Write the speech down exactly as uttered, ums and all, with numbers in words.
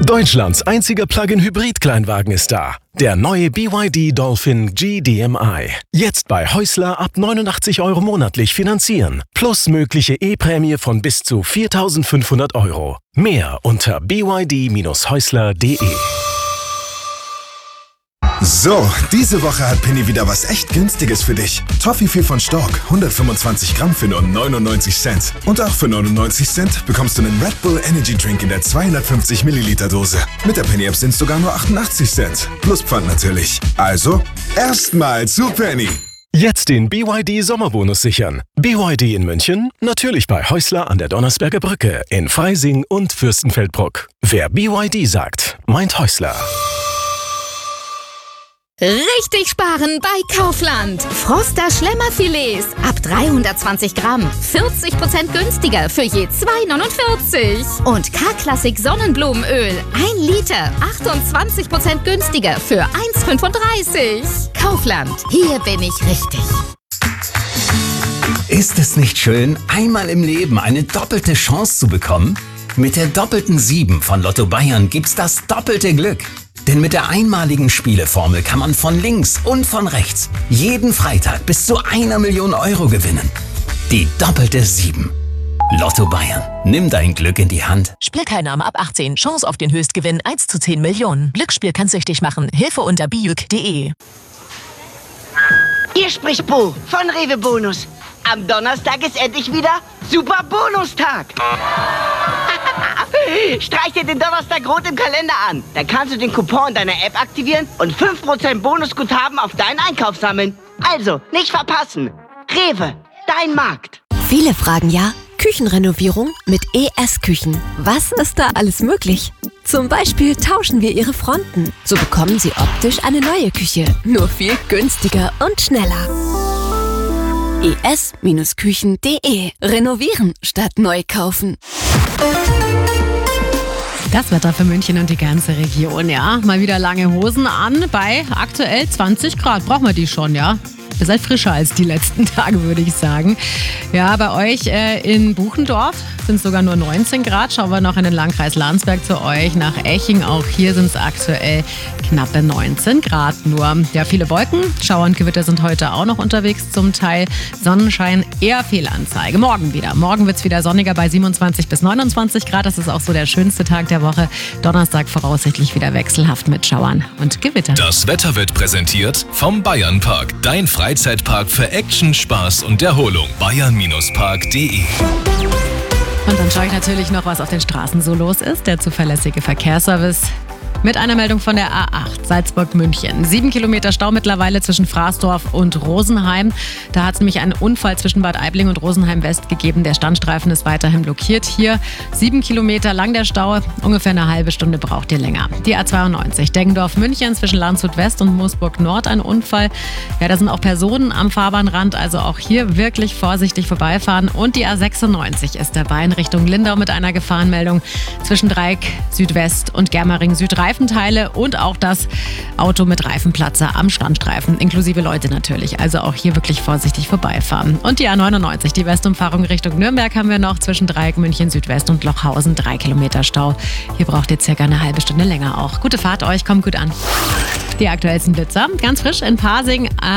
Deutschlands einziger Plug-in-Hybrid-Kleinwagen ist da. Der neue B Y D Dolphin G D M I. Jetzt bei Häusler ab neunundachtzig Euro monatlich finanzieren. Plus mögliche E-Prämie von bis zu viertausendfünfhundert Euro. Mehr unter b y d Bindestrich häusler punkt de. So, diese Woche hat Penny wieder was echt Günstiges für dich. Toffifee von Stork, hundertfünfundzwanzig Gramm für nur neunundneunzig Cent. Und auch für neunundneunzig Cent bekommst du einen Red Bull Energy Drink in der zweihundertfünfzig Milliliter Dose. Mit der Penny App sind es sogar nur achtundachtzig Cent. Plus Pfand natürlich. Also, erstmal zu Penny. Jetzt den B Y D Sommerbonus sichern. B Y D in München, natürlich bei Häusler an der Donnersberger Brücke, in Freising und Fürstenfeldbruck. Wer B Y D sagt, meint Häusler. Richtig sparen bei Kaufland. Froster Schlemmerfilets ab dreihundertzwanzig Gramm. vierzig Prozent günstiger für je zwei neunundvierzig. Und K-Klassik Sonnenblumenöl. ein Liter. achtundzwanzig Prozent günstiger für eins fünfunddreißig. Kaufland. Hier bin ich richtig. Ist es nicht schön, einmal im Leben eine doppelte Chance zu bekommen? Mit der doppelten sieben von Lotto Bayern gibt's das doppelte Glück. Denn mit der einmaligen Spieleformel kann man von links und von rechts jeden Freitag bis zu einer Million Euro gewinnen. Die doppelte sieben. Lotto Bayern. Nimm dein Glück in die Hand. Spielteilnahme ab achtzehn. Chance auf den Höchstgewinn eins zu zehn Millionen. Glücksspiel kann süchtig machen. Hilfe unter bijuk punkt de. Hier spricht Bo von Rewe Bonus. Am Donnerstag ist endlich wieder Super Bonustag. Streich dir den Donnerstag rot im Kalender an. Dann kannst du den Coupon in deiner App aktivieren und fünf Prozent Bonusguthaben auf deinen Einkauf sammeln. Also, nicht verpassen. Rewe, dein Markt. Viele fragen ja, Küchenrenovierung mit E S-Küchen. Was ist da alles möglich? Zum Beispiel tauschen wir ihre Fronten. So bekommen sie optisch eine neue Küche. Nur viel günstiger und schneller. E S Küchen punkt de. Renovieren statt neu kaufen. Das Wetter für München und die ganze Region, ja. Mal wieder lange Hosen an bei aktuell zwanzig Grad. Brauchen wir die schon, ja? Ihr seid frischer als die letzten Tage, würde ich sagen. Ja, bei euch äh, in Buchendorf sind es sogar nur neunzehn Grad. Schauen wir noch in den Landkreis Landsberg zu euch, nach Eching. Auch hier sind es aktuell knappe neunzehn Grad nur. Ja, viele Wolken, Schauer und Gewitter sind heute auch noch unterwegs zum Teil. Sonnenschein eher Fehlanzeige. Morgen wieder. Morgen wird es wieder sonniger bei siebenundzwanzig bis neunundzwanzig Grad. Das ist auch so der schönste Tag der Woche. Donnerstag voraussichtlich wieder wechselhaft mit Schauern und Gewitter. Das Wetter wird präsentiert vom Bayernpark. Dein Freizeitpark für Action, Spaß und Erholung. bayern Park punkt de. Und dann schaue ich natürlich noch, was auf den Straßen so los ist. Der zuverlässige Verkehrsservice mit einer Meldung von der A acht, Salzburg-München. Sieben Kilometer Stau mittlerweile zwischen Fraßdorf und Rosenheim. Da hat es nämlich einen Unfall zwischen Bad Aibling und Rosenheim West gegeben. Der Standstreifen ist weiterhin blockiert. Hier sieben Kilometer lang der Stau. Ungefähr eine halbe Stunde braucht ihr länger. Die A zweiundneunzig, Deggendorf-München zwischen Landshut West und Moosburg Nord ein Unfall. Ja, da sind auch Personen am Fahrbahnrand. Also auch hier wirklich vorsichtig vorbeifahren. Und die A sechsundneunzig ist dabei in Richtung Lindau mit einer Gefahrenmeldung zwischen Dreieck Südwest und Germering Süd. Reifenteile und auch das Auto mit Reifenplatzer am Standstreifen, inklusive Leute natürlich. Also auch hier wirklich vorsichtig vorbeifahren. Und die A neunundneunzig, die Westumfahrung Richtung Nürnberg haben wir noch zwischen Dreieck München Südwest und Lochhausen. Drei Kilometer Stau. Hier braucht ihr circa eine halbe Stunde länger auch. Gute Fahrt euch, kommt gut an. Die aktuellsten Blitzer, ganz frisch in Pasing.